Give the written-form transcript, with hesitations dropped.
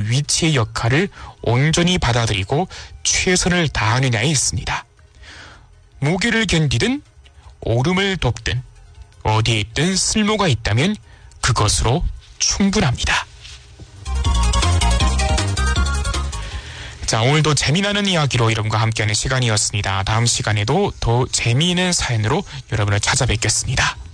위치의 역할을 온전히 받아들이고 최선을 다하느냐에 있습니다. 무게를 견디든 오름을 돕든 어디에 있든 쓸모가 있다면 그것으로 충분합니다. 자, 오늘도 재미나는 이야기로 여러분과 함께하는 시간이었습니다. 다음 시간에도 더 재미있는 사연으로 여러분을 찾아뵙겠습니다.